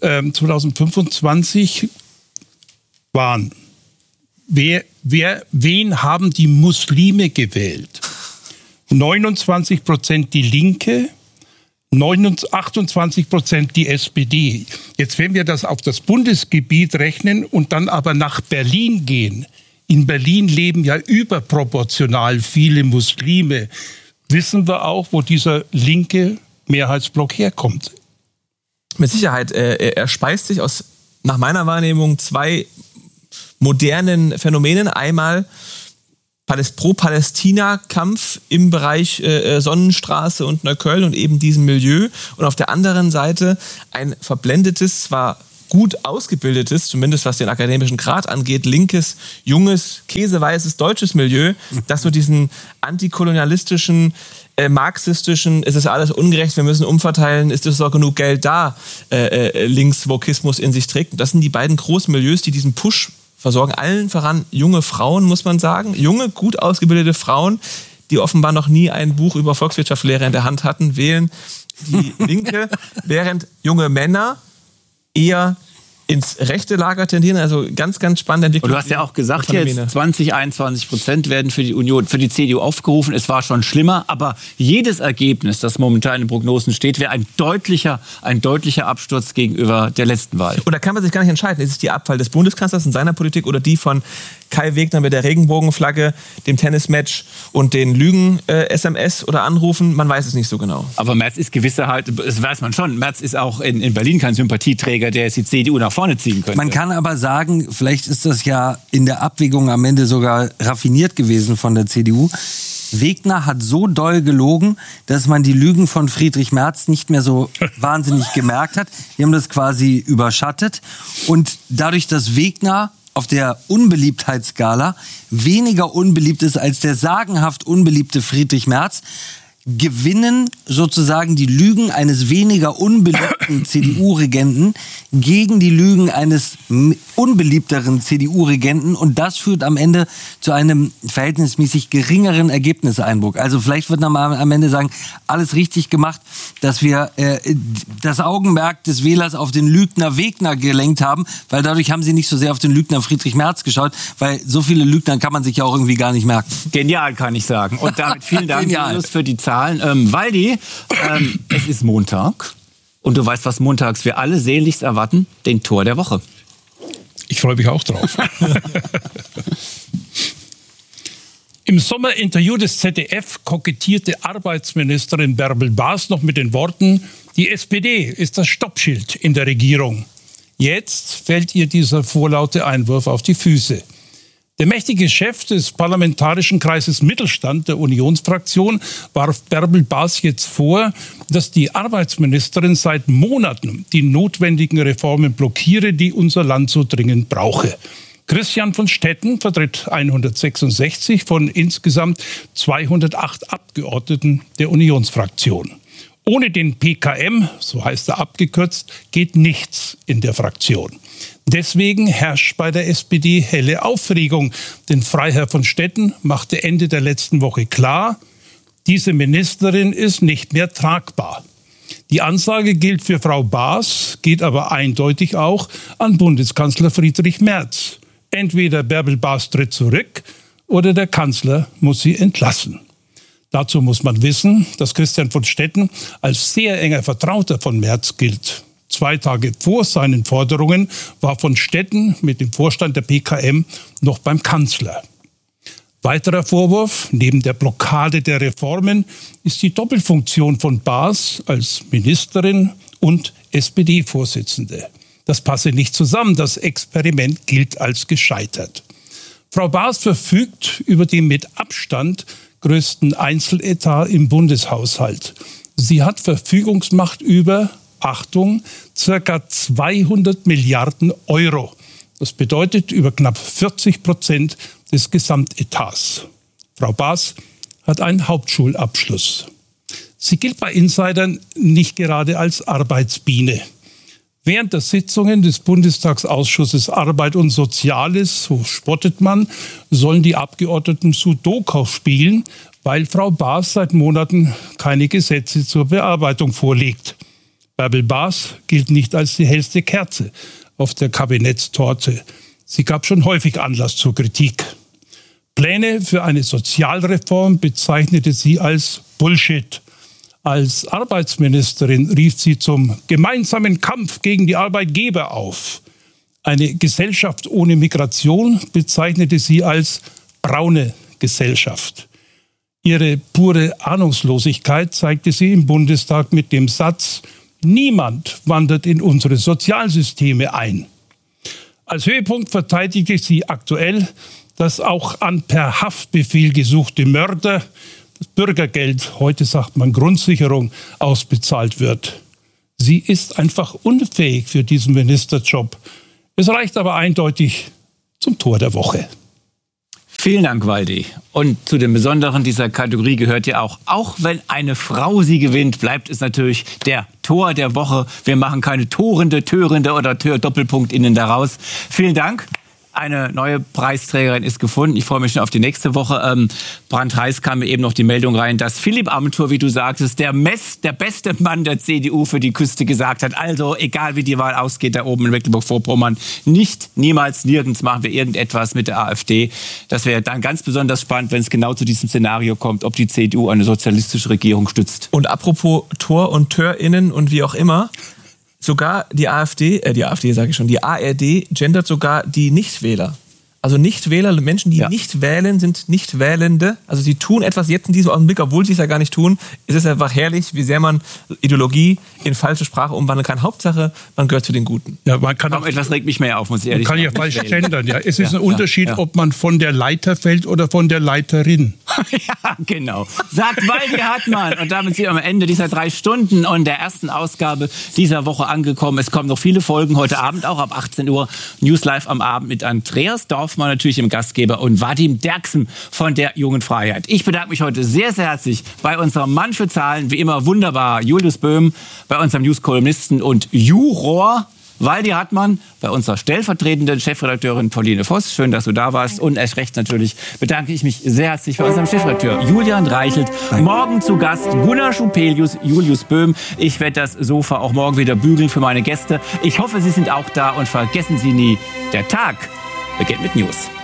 2025 waren, wen haben die Muslime gewählt? 29% die Linke, 28% die SPD. Jetzt, wenn wir das auf das Bundesgebiet rechnen und dann aber nach Berlin gehen, in Berlin leben ja überproportional viele Muslime, wissen wir auch, wo dieser linke Mehrheitsblock herkommt. Mit Sicherheit. Er speist sich aus, nach meiner Wahrnehmung, zwei modernen Phänomenen. Einmal Pro-Palästina-Kampf im Bereich Sonnenstraße und Neukölln und eben diesem Milieu. Und auf der anderen Seite ein verblendetes, zwar gut ausgebildetes, zumindest was den akademischen Grad angeht, linkes, junges, käseweißes deutsches Milieu, das so diesen antikolonialistischen, marxistischen, es ist alles ungerecht, wir müssen umverteilen, ist es doch genug Geld da, Linkswokismus in sich trägt. Und das sind die beiden großen Milieus, die diesen Push versorgen. Allen voran junge Frauen, muss man sagen. Junge, gut ausgebildete Frauen, die offenbar noch nie ein Buch über Volkswirtschaftslehre in der Hand hatten, wählen die Linke, während junge Männer eher ins rechte Lager tendieren, also ganz, ganz spannende Entwicklung. Und du hast ja auch gesagt, jetzt 21% werden für die Union, für die CDU aufgerufen. Es war schon schlimmer, aber jedes Ergebnis, das momentan in Prognosen steht, wäre ein deutlicher Absturz gegenüber der letzten Wahl. Und da kann man sich gar nicht entscheiden, ist es die Abfall des Bundeskanzlers in seiner Politik oder die von Kai Wegner mit der Regenbogenflagge, dem Tennismatch und den Lügen-SMS oder Anrufen, man weiß es nicht so genau. Aber Merz ist das weiß man schon, Merz ist auch in Berlin kein Sympathieträger, der jetzt die CDU nach vorne ziehen könnte. Man kann aber sagen, vielleicht ist das ja in der Abwägung am Ende sogar raffiniert gewesen von der CDU. Wegner hat so doll gelogen, dass man die Lügen von Friedrich Merz nicht mehr so wahnsinnig gemerkt hat. Die haben das quasi überschattet. Und dadurch, dass Wegner auf der Unbeliebtheitsskala weniger unbeliebt ist als der sagenhaft unbeliebte Friedrich Merz, gewinnen sozusagen die Lügen eines weniger unbeliebten CDU-Regenten gegen die Lügen eines unbeliebteren CDU-Regenten und das führt am Ende zu einem verhältnismäßig geringeren Ergebniseinbruch. Also vielleicht wird man am Ende sagen, alles richtig gemacht, dass wir das Augenmerk des Wählers auf den Lügner Wegner gelenkt haben, weil dadurch haben sie nicht so sehr auf den Lügner Friedrich Merz geschaut, weil so viele Lügner kann man sich ja auch irgendwie gar nicht merken. Genial, kann ich sagen. Und damit vielen Dank für die Zahlen. Waldi, es ist Montag und du weißt, was montags wir alle sehnlichst erwarten? Den Tor der Woche. Ich freue mich auch drauf. Im Sommerinterview des ZDF kokettierte Arbeitsministerin Bärbel Baas noch mit den Worten, die SPD ist das Stoppschild in der Regierung. Jetzt fällt ihr dieser vorlaute Einwurf auf die Füße. Der mächtige Chef des Parlamentarischen Kreises Mittelstand der Unionsfraktion warf Bärbel Baas jetzt vor, dass die Arbeitsministerin seit Monaten die notwendigen Reformen blockiere, die unser Land so dringend brauche. Christian von Stetten vertritt 166 von insgesamt 208 Abgeordneten der Unionsfraktion. Ohne den PKM, so heißt er abgekürzt, geht nichts in der Fraktion. Deswegen herrscht bei der SPD helle Aufregung, denn Freiherr von Stetten machte Ende der letzten Woche klar, diese Ministerin ist nicht mehr tragbar. Die Ansage gilt für Frau Baas, geht aber eindeutig auch an Bundeskanzler Friedrich Merz. Entweder Bärbel Baas tritt zurück oder der Kanzler muss sie entlassen. Dazu muss man wissen, dass Christian von Stetten als sehr enger Vertrauter von Merz gilt. 2 Tage vor seinen Forderungen war von Stetten mit dem Vorstand der PKM noch beim Kanzler. Weiterer Vorwurf, neben der Blockade der Reformen, ist die Doppelfunktion von Baas als Ministerin und SPD-Vorsitzende. Das passe nicht zusammen. Das Experiment gilt als gescheitert. Frau Baas verfügt über den mit Abstand größten Einzeletat im Bundeshaushalt. Sie hat Verfügungsmacht über, Achtung, ca. 200 Milliarden Euro. Das bedeutet über knapp 40% des Gesamtetats. Frau Baas hat einen Hauptschulabschluss. Sie gilt bei Insidern nicht gerade als Arbeitsbiene. Während der Sitzungen des Bundestagsausschusses Arbeit und Soziales, so spottet man, sollen die Abgeordneten Sudoku spielen, weil Frau Baas seit Monaten keine Gesetze zur Bearbeitung vorlegt. Bärbel Baas gilt nicht als die hellste Kerze auf der Kabinettstorte. Sie gab schon häufig Anlass zur Kritik. Pläne für eine Sozialreform bezeichnete sie als Bullshit. Als Arbeitsministerin rief sie zum gemeinsamen Kampf gegen die Arbeitgeber auf. Eine Gesellschaft ohne Migration bezeichnete sie als braune Gesellschaft. Ihre pure Ahnungslosigkeit zeigte sie im Bundestag mit dem Satz: Niemand wandert in unsere Sozialsysteme ein. Als Höhepunkt verteidigte sie aktuell, dass auch an per Haftbefehl gesuchte Mörder das Bürgergeld, heute sagt man Grundsicherung, ausbezahlt wird. Sie ist einfach unfähig für diesen Ministerjob. Es reicht aber eindeutig zum Tor der Woche. Vielen Dank, Waldi. Und zu den Besonderen dieser Kategorie gehört ja auch wenn eine Frau sie gewinnt, bleibt es natürlich der Tor der Woche. Wir machen keine Torende, Törende oder Doppelpunkt innen daraus. Vielen Dank. Eine neue Preisträgerin ist gefunden. Ich freue mich schon auf die nächste Woche. Brandheiß kam mir eben noch die Meldung rein, dass Philipp Amthor, wie du sagtest, der beste Mann der CDU für die Küste gesagt hat. Also, egal wie die Wahl ausgeht, da oben in Mecklenburg-Vorpommern, niemals, nirgends machen wir irgendetwas mit der AfD. Das wäre dann ganz besonders spannend, wenn es genau zu diesem Szenario kommt, ob die CDU eine sozialistische Regierung stützt. Und apropos Tor und TörInnen und wie auch immer, sogar die ARD gendert sogar die Nichtwähler. Also Nichtwähler, Menschen, die nicht wählen, sind Nichtwählende. Also sie tun etwas jetzt in diesem Augenblick, obwohl sie es ja gar nicht tun. Es ist einfach herrlich, wie sehr man Ideologie in falsche Sprache umwandeln kann. Hauptsache, man gehört zu den Guten. Ja, man kann auch, etwas regt mich mehr auf, muss ich ehrlich sagen. Man kann ja falsch gendern. Ja. Es ist ein Unterschied, ob man von der Leiter fällt oder von der Leiterin. Ja, genau. Sagt Waldi Hartmann. Und damit sind wir am Ende dieser 3 Stunden und der ersten Ausgabe dieser Woche angekommen. Es kommen noch viele Folgen heute Abend, auch ab 18 Uhr. News Live am Abend mit Andreas Dorfmann natürlich im Gastgeber und Vadim Derksen von der Jungen Freiheit. Ich bedanke mich heute sehr, sehr herzlich bei unserem Mann für Zahlen, wie immer wunderbar, Julius Böhm, bei unserem News-Kolumnisten und Juror Waldi Hartmann, bei unserer stellvertretenden Chefredakteurin Pauline Voss. Schön, dass du da warst. Und erst recht natürlich bedanke ich mich sehr herzlich bei unserem Chefredakteur Julian Reichelt. Morgen zu Gast Gunnar Schupelius, Julius Böhm. Ich werde das Sofa auch morgen wieder bügeln für meine Gäste. Ich hoffe, Sie sind auch da und vergessen Sie nie, der Tag beginnt mit News.